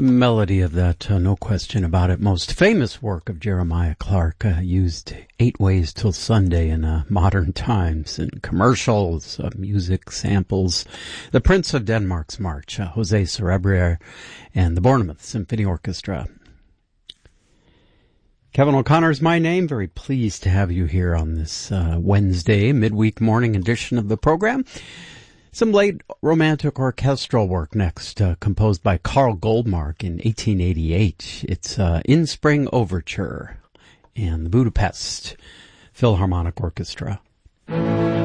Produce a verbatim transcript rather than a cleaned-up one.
melody of that, uh, no question about it, most famous work of Jeremiah Clarke, uh, used eight ways till Sunday in uh, modern times, in commercials, uh, music, samples. The Prince of Denmark's March, uh, Jose Cerebrier, and the Bournemouth Symphony Orchestra. Kevin O'Connor's my name. Very pleased to have you here on this uh, Wednesday, midweek morning edition of the program. Some late romantic orchestral work next, uh, composed by Carl Goldmark in eighteen eighty-eight. It's uh, In Spring Overture and the Budapest Philharmonic Orchestra.